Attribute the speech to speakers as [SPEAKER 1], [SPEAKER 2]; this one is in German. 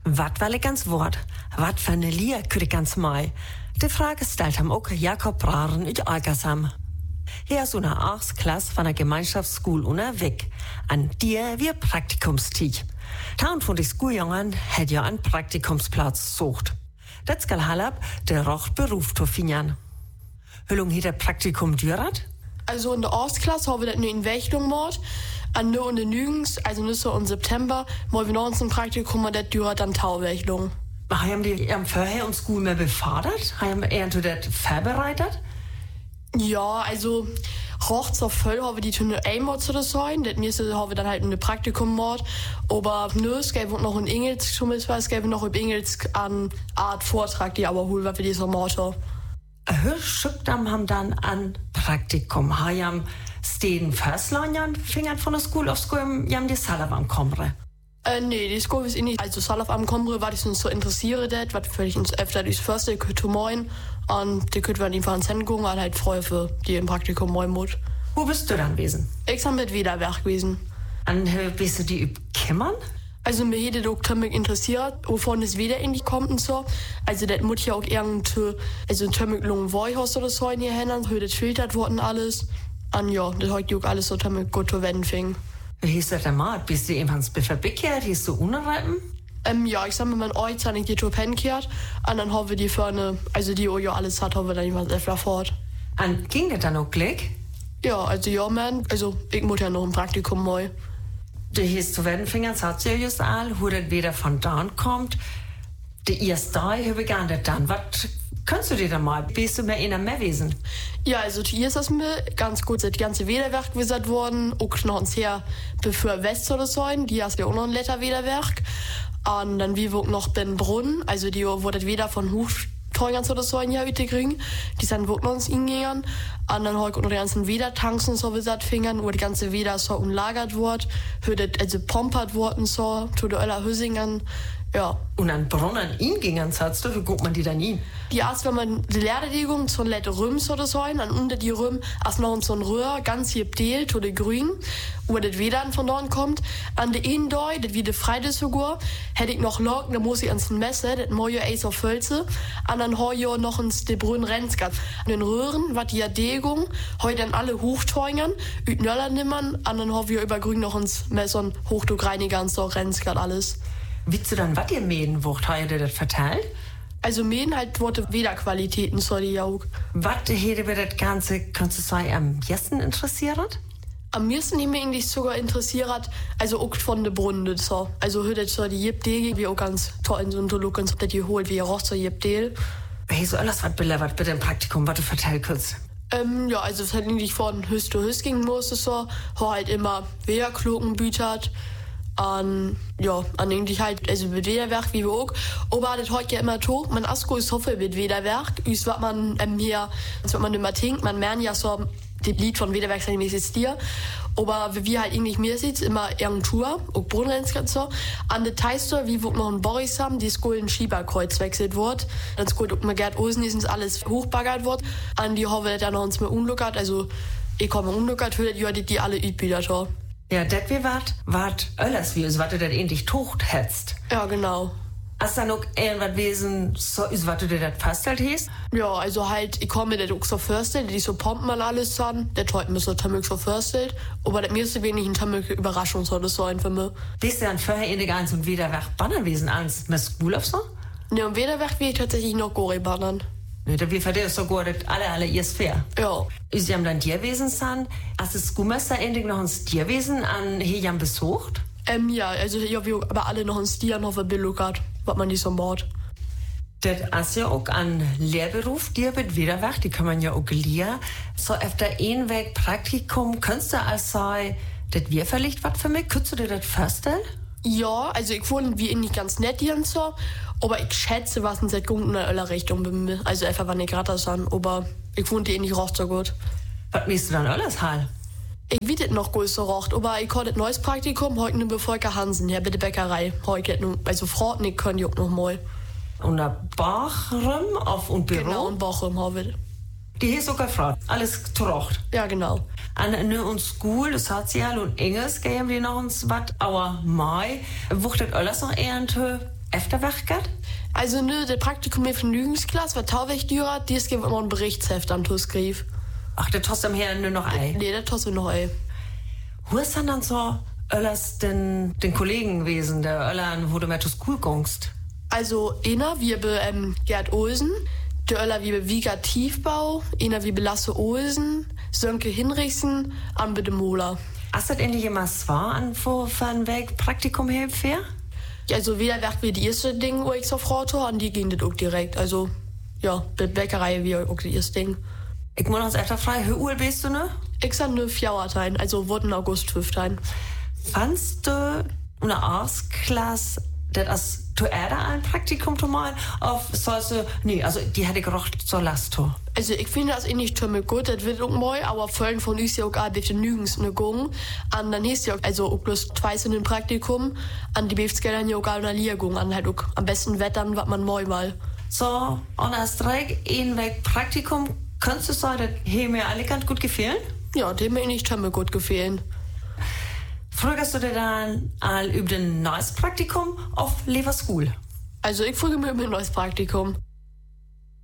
[SPEAKER 1] Wat wel ik ans Wort? Wat für eine Lier kürt ich ganz mei? Die Frage stellt ham auch Jakob Braren uit Alkersam. Hier ist eine 8. Klasse von der Gemeinschaftsschule unterwegs. An dir wir Praktikumstieg. Taun von die Schuljungen hat ja einen Praktikumsplatz gesucht. Das skal halb der Rocht Beruf zu finden. Wie lange hat der Praktikum gedauert?
[SPEAKER 2] Also in der 8. Klasse haben wir das nur in Wächtung gemacht. Und nur in den Nügens, also nur so im September, mal wir noch uns ein Praktikum und das dauert dann Tauwächtung.
[SPEAKER 1] Haben die vorher uns gut mehr befördert? Haben die das vorbereitet?
[SPEAKER 2] Ja, also Rocht zur Voll haben wir die Tüne einmal zu das sein. Das nächste haben wir dann halt ein Praktikum gemacht. Aber nö, es gäbe noch in Engels, es gäbe noch in Engels eine Art Vortrag, die aber holen, weil wir die so machen.
[SPEAKER 1] Schüppdam haben dann ein Praktikum. Haben Steden Förslanjan fingern von der Schule auf Schule, jam die Salaf am Komre.
[SPEAKER 2] Nee, die Schule ist nicht. Also Salaf am Komre, was ich uns so interessiere, was völlig uns öfter durchs Förster, könnte moin. Und die könnte man einfach ins Hände gehen, halt Freude für die im Praktikum moin muss.
[SPEAKER 1] Wo bist du dann gewesen?
[SPEAKER 2] Ich bin mit Wiederwerk gewesen.
[SPEAKER 1] Und bist du die kümmern?
[SPEAKER 2] Also mir hätte doch mich interessiert, wovon es wieder in die kommt und so. Also das muss ja auch irgendwie, also ein Tömmiglung Wollhaus oder so in hier Händen, hört das filtert worden alles. Und ja, das hat auch alles so damit gut zu wenden fing.
[SPEAKER 1] Wie hieß das denn mal? Bist du jemals bekehrt? Hieß du unerreiben?
[SPEAKER 2] Ja, ich sag mir, mein Oiz hat die Tour kehrt. Und dann haben wir die vorne, also die ja alles hat, haben wir dann jemals öfter fort.
[SPEAKER 1] Und ging das dann auch gleich?
[SPEAKER 2] Ja, also ja, man, also ich muss ja noch ein Praktikum mal.
[SPEAKER 1] Du hieß zu Wendenfingers hat sie ja just all, wo das wieder von da kommt. Die erste Tag habe ich gar nicht dann. Was kannst du dir da mal? Bist du mehr in der Mehrwesen?
[SPEAKER 2] Ja, also hier ist das mir ganz gut, das ganze Wederwerk gesagt worden, auch noch uns her, bevor West oder so, die hast ja auch noch ein Letter Wederwerk. Und dann wie wir noch Benbrunn, also die wurde wieder von Hochteuern oder so ja heute kriegen, die sind wirklich noch uns hingegangen. Und dann heute noch die ganzen Wedertanks und so gesagt fingern, wo die ganze Weder so umlagert wird, hört also pompert worden so, zu der Öller Hüsingern. Ja.
[SPEAKER 1] Und an Brunnen hingingen, sagst du, wie guckt man die dann hin?
[SPEAKER 2] Die erst, wenn man die Leerdigung so ein Lette Rüms oder so, dann unter die Rüm, erst noch so ein Röhr, ganz hier Deal, zu der Grün, wo das Wedern von dort kommt. An der Indoi, das wie der Freide sogar, hätte ich noch Locken, da muss ich ans Messer, das moje Eis auf Völze. Und dann hoi ich noch ins de Brünn Renzgat. An den Röhren, was die Degung, hoi dann alle Hochteuern, üt Nöller nimmern, und dann hoi wir über Grün noch ins Messer, Hochdruckreiniger und so Renzgat alles.
[SPEAKER 1] Willst du dann, was ihr mähen wollt, habt ihr das verteilt?
[SPEAKER 2] Also mähen halt wurde Wederqualitäten, so die ja auch.
[SPEAKER 1] Was hätte mir das Ganze, kannst du sagen, am besten interessiert?
[SPEAKER 2] Am meisten die mich eigentlich sogar interessiert, also auch von der Brunnen, so. Also hört jetzt so die Jebdel, wie auch ganz toll in so einem Look, so die holt, wie ihr roch so Jebdel.
[SPEAKER 1] Hey, so alles, was belevert bitte im Praktikum, was du verteilt kannst.
[SPEAKER 2] Ja, also es hat eigentlich von Höchst zu Höchst gehen musste, so. Halt immer Wehrkloken bütert. Ja, an eigentlich halt, also mit Wederwerk, wie wir auch. Aber das heute ja immer tot. Man Asko ist hoffe mit Wederwerk. Ist, was man hier, was man immer denkt, man merkt ja so, das Lied von Wederwerk sein, wie es jetzt dir. Aber wie wir halt eigentlich mir sieht, immer irgendeine Tour, auch Brunnenrenz und so. An der Teilstore, wie wir noch einen Boris haben, die Skol in Schieberkreuz wechselt wird. Dann Skol auch mal Gerd Osen, ist alles hochbaggert wird. An die hoffe, dann noch uns mehr unluckert, also, ich komme unluckert, hört die alle übbieder schon.
[SPEAKER 1] Ja, das wie wat öllers wie, was du das ähnlich tucht hättest.
[SPEAKER 2] Ja, genau.
[SPEAKER 1] Hast du dann auch irgendwas wesen, so ist, was du dir das feststellt hast?
[SPEAKER 2] Ja, also halt, ich komme mir das auch so vorstellen, die so pompen mal alles an, der heute mir so Tammig so vorstellt, aber das mir ist wenig ein Tammig Überraschung soll das sein für mich.
[SPEAKER 1] Bist du dann vorher in der ganzen und Wederwerk Bannerwesen ans mit School auf so?
[SPEAKER 2] Ja, im Wederwerk will ich tatsächlich noch Gori bannern.
[SPEAKER 1] Ne, da wir verdienen so gut, das alle erst fair.
[SPEAKER 2] Ja.
[SPEAKER 1] Ist ja dann Tierwesen sein, als das Schoolmeister endlich noch ins Tierwesen an hier besucht?
[SPEAKER 2] Ja, also ja, wir aber alle noch ins Tier noch verbilligert, was man nicht so macht.
[SPEAKER 1] Das ist ja auch ein Lehrberuf, die mit Wederwerk, die kann man ja auch lernen. So öfter ein Weg Praktikum, kannst du als sei, das wäre vielleicht was für mich? Könntest du dir das vorstellen?
[SPEAKER 2] Ja, also ich wohne wie nicht ganz nett hier und so, aber ich schätze, was in seit Gunden in der Richtung bei mir. Also einfach, wenn ich gerade san, aber ich wohne die nicht rocht so gut.
[SPEAKER 1] Was willst du dann alles halt?
[SPEAKER 2] Ich weiß es noch größer rocht, aber ich hatte ein neues Praktikum, heute nur bei Volker Hansen, hier bei der Bäckerei. Heute, also Frauen, ich kann die auch noch mal.
[SPEAKER 1] Und der Bachrum auf und Büro?
[SPEAKER 2] Genau, und Bachrum habe ich.
[SPEAKER 1] Die ist sogar Frau, alles trocht.
[SPEAKER 2] Ja, genau.
[SPEAKER 1] An uns School, Sozial und Englisch geben wir noch uns was, aber Mai, wuchtet alles noch eher Efterwerkert?
[SPEAKER 2] Also, ne, der Praktikum mit Vergnügungsklasse war tauweg dürer, dies gibt immer ein Berichtsheft an Tuskrief.
[SPEAKER 1] Ach, der tost am Herrn nur noch Ei?
[SPEAKER 2] Nee, der tost noch Ei.
[SPEAKER 1] Wo ist dann so Öllers den Kollegen gewesen, der Öllern, wo du mehr zur School gungst?
[SPEAKER 2] Also, einer wie Gerd Olsen, der Öller wie Wieger Tiefbau, einer wie Lasse Olsen, Sönke Hinrichsen, Anbe de Mola.
[SPEAKER 1] Hast du das endlich immer zwar an wo von Weg Praktikum hilft her?
[SPEAKER 2] Also, weder Werk wie die erste Ding, wo ich so fragte, an die ging das auch direkt. Also, ja, die Bäckerei wie auch die erste Ding.
[SPEAKER 1] Ich muss uns öfter frei, wie alt bist du, ne?
[SPEAKER 2] Ich sag ne Fjauertein, also wurden August 15.
[SPEAKER 1] Fandst du eine Arztklasse, das als du ein Praktikum zu machen? Auf solche, nee, also die hätte ich gerocht zur Last.
[SPEAKER 2] Also ich finde das nicht total gut, das wird auch mal, aber Folgen von uns ja auch auch durch nirgends ne Gang. Und dann hieß ja also auch bloß 2 in dem Praktikum, an die Beftsgelder ja auch gar eine Lehrgang, an halt auch am besten wettern, was man mal.
[SPEAKER 1] So, und als direkt ein Weg Praktikum, kannst du sagen, das hätte mir alle ganz gut gefallen?
[SPEAKER 2] Ja, dem mir nicht total gut gefallen.
[SPEAKER 1] Fragst du dir dann all über den neues Praktikum auf Lever School?
[SPEAKER 2] Also ich frage mir über ein neues Praktikum.